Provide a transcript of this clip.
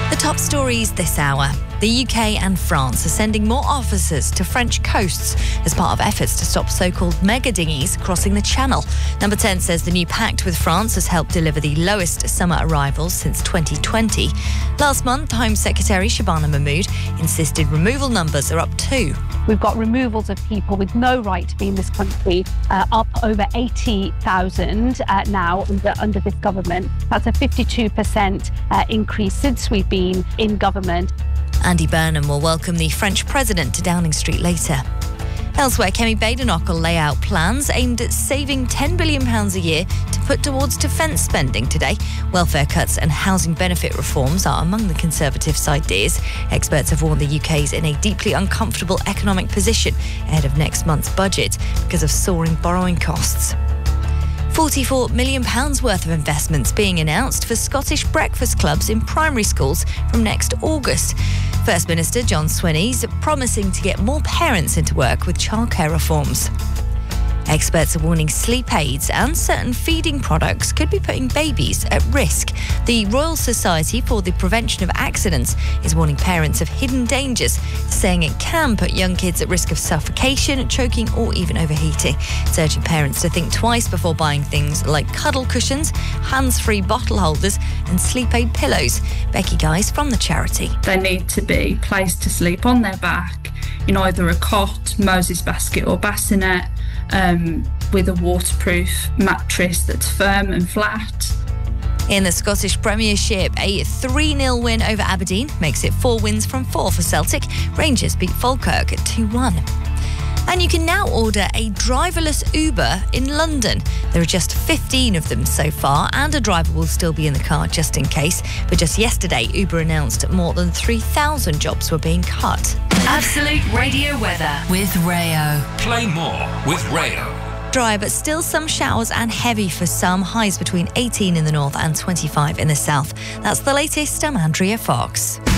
The top stories this hour. The UK and France are sending more officers to French coasts as part of efforts to stop so-called mega dinghies crossing the Channel. Number 10 says the new pact with France has helped deliver the lowest summer arrivals since 2020. Last month, Home Secretary Shabana Mahmood insisted removal numbers are up too. We've got removals of people with no right to be in this country up over 80,000 now under this government. That's a 52% increase since we've been in government. Andy Burnham will welcome the French president to Downing Street later. Elsewhere, Kemi Badenoch will lay out plans aimed at saving £10 billion a year to put towards defence spending today. Welfare cuts and housing benefit reforms are among the Conservatives' ideas. Experts have warned the UK's in a deeply uncomfortable economic position ahead of next month's budget because of soaring borrowing costs. £44 million worth of investments being announced for Scottish breakfast clubs in primary schools from next August. First Minister John Swinney's promising to get more parents into work with childcare reforms. Experts are warning sleep aids and certain feeding products could be putting babies at risk. The Royal Society for the Prevention of Accidents is warning parents of hidden dangers, saying it can put young kids at risk of suffocation, choking or even overheating. It's urging parents to think twice before buying things like cuddle cushions, hands-free bottle holders and sleep aid pillows. Becky Guys from the charity. They need to be placed to sleep on their back in either a cot, Moses basket or bassinet, with a waterproof mattress that's firm and flat. In the Scottish Premiership, a 3-0 win over Aberdeen makes it 4 wins from 4 for Celtic. Rangers beat Falkirk at 2-1. And you can now order a driverless Uber in London. There are just 15 of them so far, and a driver will still be in the car just in case. But just yesterday, Uber announced more than 3,000 jobs were being cut. Absolute Radio weather with Rayo. Play more with Rayo. Dry, but still some showers and heavy for some. Highs between 18 in the north and 25 in the south. That's the latest. I'm Andrea Fox.